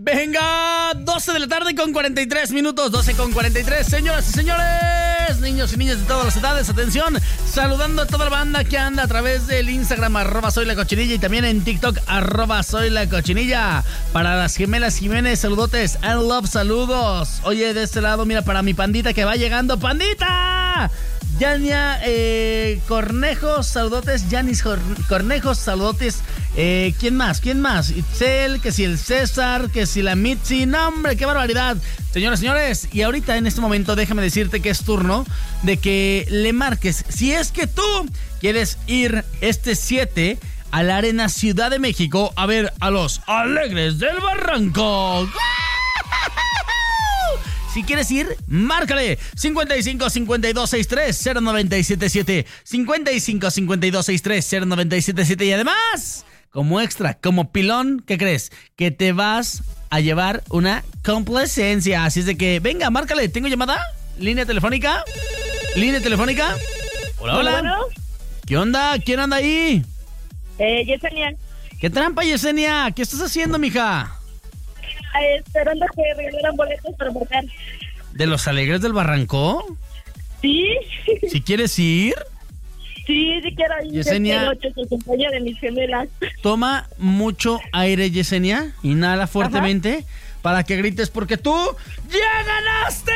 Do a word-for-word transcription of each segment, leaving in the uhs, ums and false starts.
Venga, doce de la tarde con cuarenta y tres minutos, doce con cuarenta y tres, señoras y señores, niños y niñas de todas las edades, atención, saludando a toda la banda que anda a través del Instagram, arroba soy la cochinilla, y también en TikTok, arroba soy la cochinilla. Para las gemelas Jiménez, saludotes, and love, saludos. Oye, de este lado, mira, para mi pandita que va llegando, ¡pandita! Yania eh, Cornejos, saludotes. Yanis Cornejos, saludotes. Eh, ¿Quién más? ¿Quién más? Itzel, que si el César, que si la Mitzi. ¡No, hombre, qué barbaridad! Señoras y señores, y ahorita en este momento déjame decirte que es turno de que le marques. Si es que tú quieres ir este siete a la Arena Ciudad de México a ver a los Alegres del Barranco. Si quieres ir, márcale cincuenta y cinco, cincuenta y dos, sesenta y tres, cero noventa y siete siete, cincuenta y cinco, cincuenta y dos, sesenta y tres, cero noventa y siete siete, y además, como extra, como pilón, ¿qué crees? Que te vas a llevar una complacencia. Así es de que, venga, márcale. ¿Tengo llamada? ¿Línea telefónica? ¿Línea telefónica? Hola, hola. Bueno. ¿Qué onda? ¿Quién anda ahí? Eh, Yesenia. ¿Qué trampa, Yesenia? ¿Qué estás haciendo, mija? Eh, esperando que regalaran boletos para marcar. ¿De los Alegres del Barranco? Sí. ¿Si quieres ir? Sí, sí quiero ir. Yesenia, Este noche, compañía de mis gemelas. Toma mucho aire, Yesenia. Inhala fuertemente. Ajá. Para que grites porque tú ¡ya ganaste!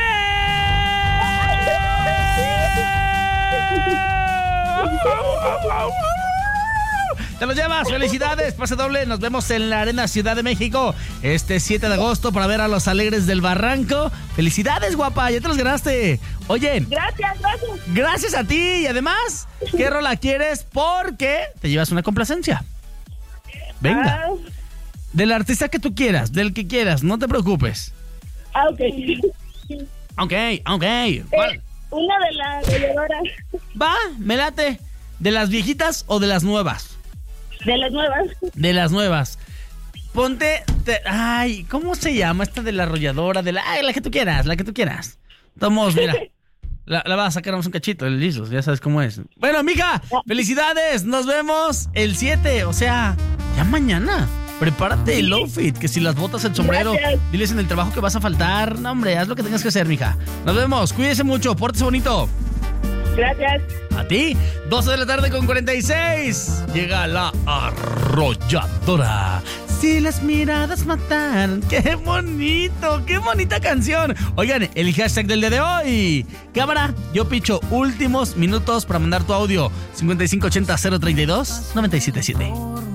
Te lo llevas, felicidades, pase doble. Nos vemos en la Arena Ciudad de México este siete de agosto para ver a los Alegres del Barranco. Felicidades, guapa, ya te los ganaste. Oye, gracias, gracias. Gracias a ti, y además, ¿qué rola quieres? Porque te llevas una complacencia. Venga. Ah. Del artista que tú quieras, del que quieras, no te preocupes. Ah, ok. Ok, ok. Eh, una de las arrolladoras. Va, me late. ¿De las viejitas o de las nuevas? De las nuevas. De las nuevas. Ponte... Te, ay, ¿cómo se llama esta de la arrolladora? De la, ay, la que tú quieras, la que tú quieras. Tomos, mira. La, la vas a sacar un cachito, el liso, ya sabes cómo es. Bueno, mija, felicidades. Nos vemos el siete, o sea, ya mañana. Prepárate el outfit, que si las botas, el sombrero. Gracias. Diles en el trabajo que vas a faltar. No, hombre, haz lo que tengas que hacer, mija. Nos vemos, cuídese mucho, pórtese bonito. Gracias. A ti, doce de la tarde con cuarenta y seis. Llega la arrolladora. Si las miradas matan. ¡Qué bonito! ¡Qué bonita canción! Oigan, el hashtag del día de hoy. Cámara, yo picho últimos minutos para mandar tu audio. cincuenta y cinco ochenta, cero treinta y dos, noventa y siete siete.